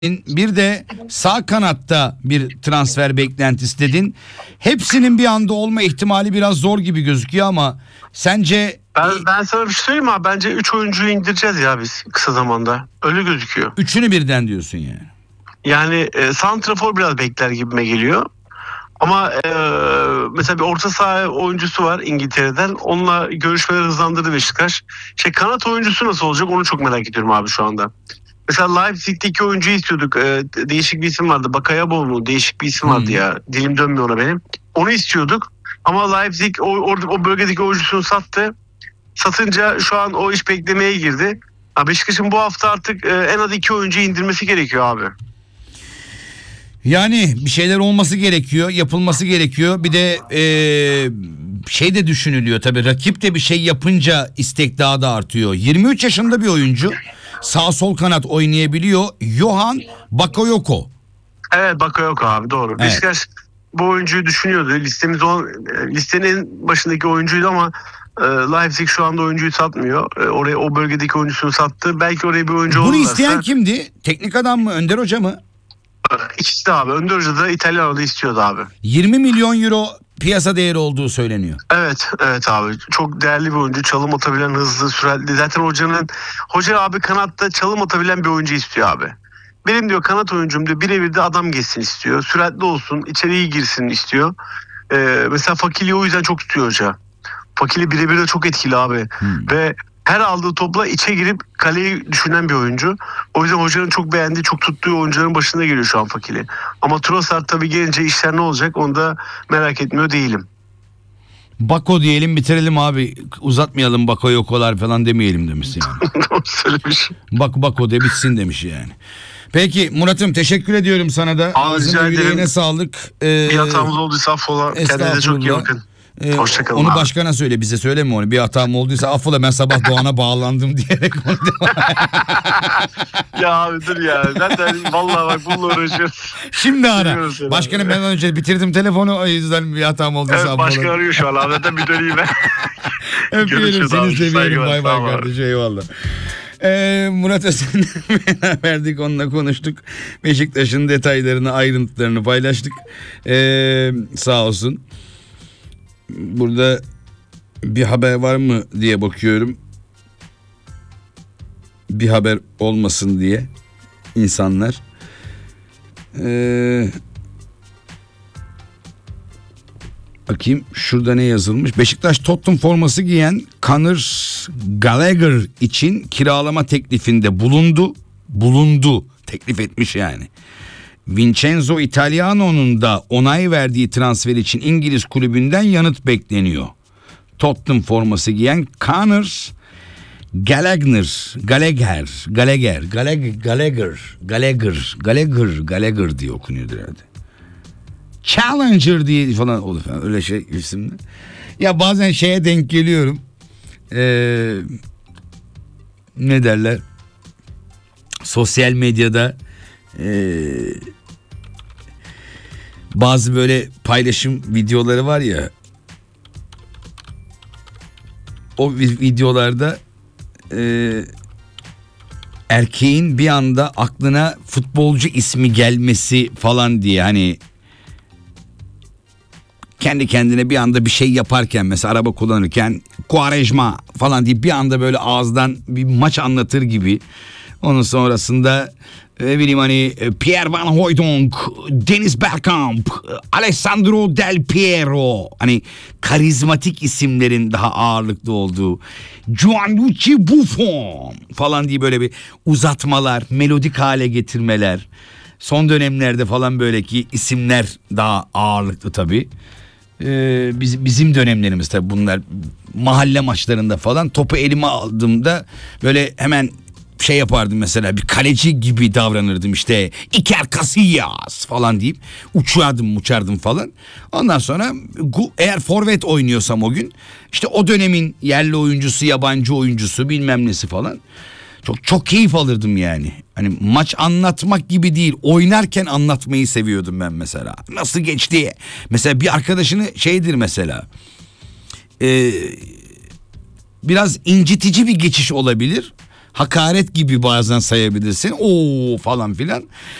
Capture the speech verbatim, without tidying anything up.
Bir de sağ kanatta bir transfer beklentisi dedin. Hepsinin bir anda olma ihtimali biraz zor gibi gözüküyor ama sence... Ben, ben sana bir şey söyleyeyim mi abi? Bence üç oyuncuyu indireceğiz ya biz kısa zamanda. Öyle gözüküyor. Üçünü birden diyorsun yani. Yani e, santrafor biraz bekler gibime geliyor. Ama e, mesela bir orta saha oyuncusu var İngiltere'den. Onunla görüşmeleri hızlandırdı Beşiktaş. Şey, kanat oyuncusu nasıl olacak onu çok merak ediyorum abi şu anda. Mesela Leipzig'teki oyuncuyu istiyorduk. E, değişik bir isim vardı. Bakayabo mu? Değişik bir isim vardı Hmm. ya. Dilim dönmüyor ona benim. Onu istiyorduk. Ama Leipzig o, orada, o bölgedeki oyuncusunu sattı. Satınca şu an o iş beklemeye girdi. Ha, Beşiktaş'ın bu hafta artık e, en az iki oyuncuyu indirmesi gerekiyor abi. Yani bir şeyler olması gerekiyor, yapılması gerekiyor. Bir de ee, şey de düşünülüyor tabii. Rakip de bir şey yapınca istek daha da artıyor. yirmi üç yaşında bir oyuncu. Sağ sol kanat oynayabiliyor. Johan Bakayoko. Evet, Bakayoko abi, doğru. Evet. Beşiktaş bu oyuncuyu düşünüyordu. Listemiz o, listenin en başındaki oyuncuydu ama e, Leipzig şu anda oyuncuyu satmıyor. E, oraya o bölgedeki oyuncusunu sattı. Belki oraya bir oyuncu Bunu olurlarsa. isteyen kimdi? Teknik adam mı? Önder Hoca mı? İkisi de abi. Önder Hoca da İtalyano'da istiyordu abi. yirmi milyon euro piyasa değeri olduğu söyleniyor. Evet, evet abi. Çok değerli bir oyuncu. Çalım atabilen, hızlı, süratli. Zaten hocanın hoca abi kanatta çalım atabilen bir oyuncu istiyor abi. Benim diyor kanat oyuncum diyor birebir de adam geçsin istiyor. Süratli olsun, içeriye girsin istiyor. Ee, mesela Fakili'yi o yüzden çok tutuyor hoca. Fakili birebir de çok etkili abi. Hmm. Ve her aldığı topla içe girip kaleyi düşünen bir oyuncu. O yüzden hocanın çok beğendiği, çok tuttuğu oyuncuların başında geliyor şu an Fakili. Ama Trossard tabii gelince işler ne olacak onu da merak etmiyor değilim. Bako diyelim bitirelim abi. Uzatmayalım Bakayokolar falan demeyelim demiş yani. Söylemiş. Bak Bako de bitsin demiş yani. Peki Murat'ım teşekkür ediyorum sana da. Abi, Ağzına rica ederim. yüreğine sağlık. Ee, Bir hatamız olduysa affola. Kendinize çok iyi bakın. Ee, Hoşçakalın onu abi. başkana söyle, bize söyleme onu. Bir hatam olduysa affola, ben sabah Doğan'a bağlandım diyerek onu Ya abi dur ya. Zaten vallahi bak bununla uğraşıyoruz. Şimdi ara. Seviyorum seni Başkanım abi. ben önce bitirdim telefonu, o yüzden bir hatam olduysa Evet, affola. başkan arıyor şu an abi. Zaten bir döneyim ben. Öpüyorum Görüşürüz seni, abi, seviyorum. saygılar, Bay sağ bay ol abi. kardeşim, eyvallah. Ee, Murat Özen'le beraberdik, onunla konuştuk. Beşiktaş'ın detaylarını, ayrıntılarını paylaştık. Ee, sağ olsun. Burada bir haber var mı diye bakıyorum. Bir haber olmasın diye insanlar. Ee, bakayım şurada ne yazılmış. Beşiktaş Tottenham forması giyen Conor Gallagher için kiralama teklifinde bulundu. Bulundu. Teklif etmiş yani. Vincenzo Italiano'nun da onay verdiği transfer için İngiliz kulübünden yanıt bekleniyor. Tottenham forması giyen Conor Gallagher, Gallagher, Gallagher, Gallagher, Gallagher, Gallagher, Gallagher, Gallagher diye okunuyordur herhalde. Challenger diye falan olur falan, öyle şey isimli. Ya bazen şeye denk geliyorum. Ee, ne derler? Sosyal medyada ee, bazı böyle paylaşım videoları var ya. O videolarda ee, erkeğin bir anda aklına futbolcu ismi gelmesi falan diye, hani kendi kendine bir anda bir şey yaparken, mesela araba kullanırken Quaresma falan diye bir anda böyle ağızdan bir maç anlatır gibi. Onun sonrasında ne bileyim hani Pierre Van Hooijdonk, Dennis Bergkamp, Alessandro Del Piero, hani karizmatik isimlerin daha ağırlıklı olduğu, Gianluigi Buffon falan diye böyle bir uzatmalar, melodik hale getirmeler. Son dönemlerde falan böyle ki isimler daha ağırlıklı tabii. Ee, biz, bizim dönemlerimiz tabii bunlar, mahalle maçlarında falan topu elime aldığımda böyle hemen şey yapardım, mesela bir kaleci gibi davranırdım, işte Iker Casillas falan deyip uçardım uçardım falan. Ondan sonra eğer forvet oynuyorsam o gün, işte o dönemin yerli oyuncusu, yabancı oyuncusu, bilmem nesi falan, çok çok keyif alırdım yani. Hani maç anlatmak gibi değil, oynarken anlatmayı seviyordum ben mesela. Nasıl geçti? Mesela bir arkadaşını şeydir mesela. Ee, biraz incitici bir geçiş olabilir. hakaret gibi bazen sayabilirsin. Oo falan filan.